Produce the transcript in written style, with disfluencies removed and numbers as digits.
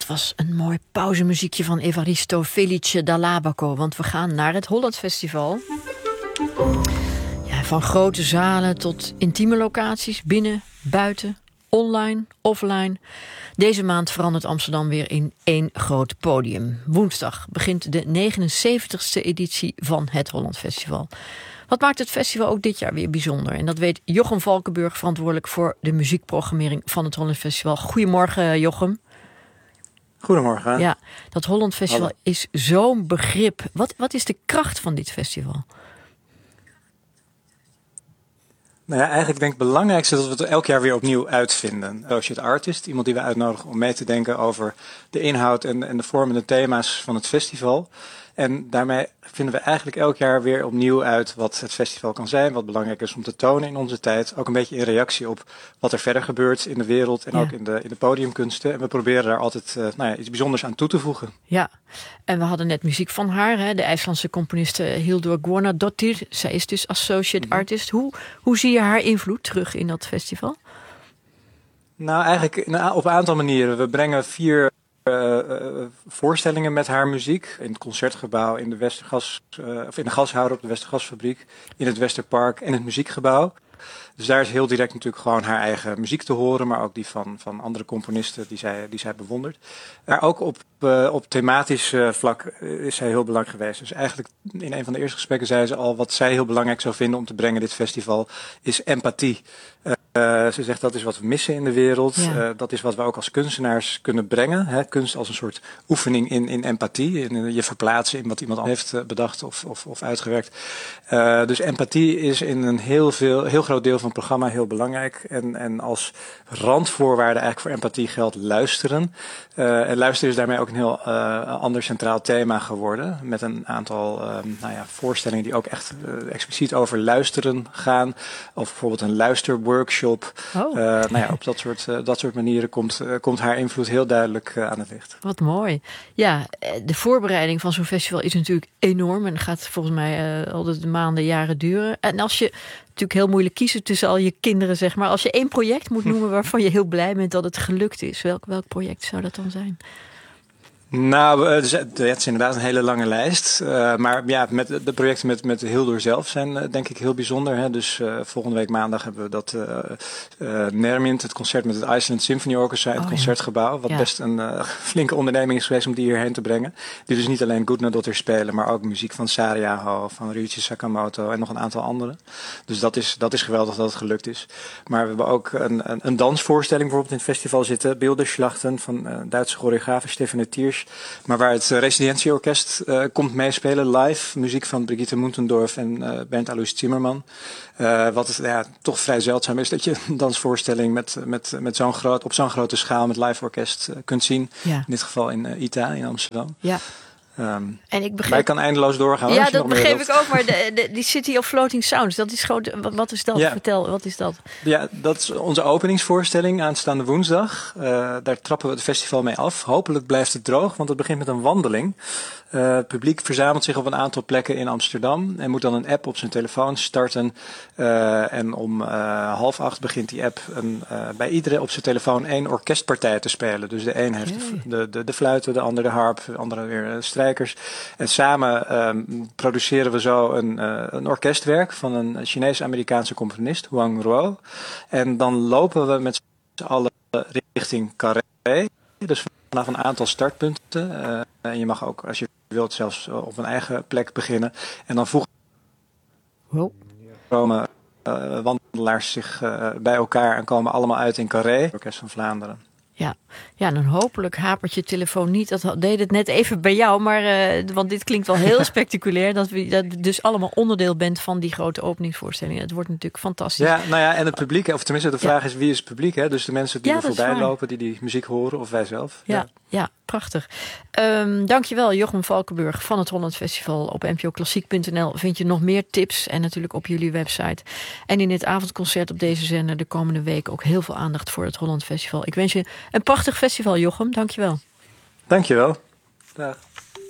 dat was een mooi pauzemuziekje van Evaristo Felice Dall'Abaco. Want we gaan naar het Holland Festival. Ja, van grote zalen tot intieme locaties, binnen, buiten, online, offline. Deze maand verandert Amsterdam weer in één groot podium. Woensdag begint de 79ste editie van het Holland Festival. Wat maakt het festival ook dit jaar weer bijzonder? En dat weet Jochem Valkenburg, verantwoordelijk voor de muziekprogrammering van het Holland Festival. Goedemorgen, Jochem. Goedemorgen. Ja, dat Holland Festival is zo'n begrip. Wat is de kracht van dit festival? Nou ja, eigenlijk denk ik het belangrijkste dat we het elk jaar weer opnieuw uitvinden. Associate Artist, iemand die we uitnodigen om mee te denken over de inhoud en de vormende thema's van het festival. En daarmee vinden we eigenlijk elk jaar weer opnieuw uit wat het festival kan zijn, wat belangrijk is om te tonen in onze tijd. Ook een beetje in reactie op wat er verder gebeurt in de wereld en ook in de podiumkunsten. En we proberen daar altijd iets bijzonders aan toe te voegen. Ja, en we hadden net muziek van haar, hè, de IJslandse componiste Hildur Guðnadóttir. Zij is dus associate artist. Hoe zie je haar invloed terug in dat festival? Nou, eigenlijk op een aantal manieren. We brengen 4 voorstellingen met haar muziek in het Concertgebouw, in de in de gashouder op de Westergasfabriek, in het Westerpark en het Muziekgebouw. Dus daar is heel direct natuurlijk gewoon haar eigen muziek te horen, maar ook die van andere componisten die zij bewondert. Maar ook op thematisch vlak is zij heel belangrijk geweest. Dus eigenlijk in een van de eerste gesprekken zei ze al, wat zij heel belangrijk zou vinden om te brengen dit festival, is empathie. Ze zegt dat is wat we missen in de wereld. Ja. Dat is wat we ook als kunstenaars kunnen brengen. Hè? Kunst als een soort oefening in empathie. In je verplaatsen in wat iemand anders heeft bedacht of uitgewerkt. Dus empathie is in een heel groot deel van het programma heel belangrijk. En als randvoorwaarde eigenlijk voor empathie geldt luisteren. En luisteren is daarmee ook een heel ander centraal thema geworden. Met een aantal voorstellingen die ook echt expliciet over luisteren gaan. Of bijvoorbeeld een luisterworkshop. Op dat soort manieren komt haar invloed heel duidelijk aan het licht. Wat mooi. Ja, de voorbereiding van zo'n festival is natuurlijk enorm. En gaat volgens mij altijd maanden, jaren duren. En als je natuurlijk heel moeilijk kiezen tussen al je kinderen, zeg maar. Als je 1 project moet noemen waarvan je heel blij bent dat het gelukt is. Welk project zou dat dan zijn? Nou, het is inderdaad een hele lange lijst. Maar ja, met de projecten met Hildur zelf zijn denk ik heel bijzonder. Hè? Dus volgende week maandag hebben we dat Nermint, het concert met het Iceland Symphony Orchestra in het Concertgebouw. Wat best een flinke onderneming is geweest om die hierheen te brengen. Die dus niet alleen Guðnadóttir spelen, maar ook muziek van Sariaho, van Ryuichi Sakamoto en nog een aantal anderen. Dus dat is geweldig dat het gelukt is. Maar we hebben ook een dansvoorstelling bijvoorbeeld in het festival zitten. Beelderslachten van Duitse choreograaf Stefan Tiers. Maar waar het residentieorkest komt meespelen live. Muziek van Brigitte Muntendorf en Bernd Alois Zimmermann. Wat toch vrij zeldzaam is dat je een dansvoorstelling met op zo'n grote schaal met live orkest kunt zien. Ja. In dit geval in ITA in Amsterdam. Ja. En ik begreep... kan eindeloos doorgaan. Ja, dat begreep ik ook. Maar die City of Floating Sounds, dat is gewoon... Wat is dat? Ja. Vertel, wat is dat? Ja, dat is onze openingsvoorstelling aanstaande woensdag. Daar trappen we het festival mee af. Hopelijk blijft het droog, want het begint met een wandeling. Het publiek verzamelt zich op een aantal plekken in Amsterdam en moet dan een app op zijn telefoon starten. En om 7:30 begint die app bij iedereen op zijn telefoon 1 orkestpartij te spelen. Dus de een heeft de fluiten, de ander de harp, de andere weer strijkers. En samen produceren we zo een orkestwerk van een Chinees-Amerikaanse componist, Huang Ruo. En dan lopen we met z'n allen richting Carré. Dus vanaf een aantal startpunten. En je mag ook, als je wilt, zelfs op een eigen plek beginnen. En dan komen wandelaars zich bij elkaar en komen allemaal uit in Carré, Orkest van Vlaanderen. Ja, dan hopelijk hapert je telefoon niet. Dat deed het net even bij jou, maar want dit klinkt wel heel spectaculair. Dat dus allemaal onderdeel bent van die grote openingsvoorstelling. Het wordt natuurlijk fantastisch. Ja, nou ja, en het publiek, of tenminste de vraag is wie is het publiek? Hè? Dus de mensen die er voorbij lopen, die muziek horen, of wij zelf. Ja, prachtig. Dankjewel Jochem Valkenburg van het Holland Festival. Op npoklassiek.nl vind je nog meer tips en natuurlijk op jullie website. En in het avondconcert op deze zender de komende week ook heel veel aandacht voor het Holland Festival. Ik wens je een prachtig festival, Jochem. Dankjewel. Dankjewel. Dag.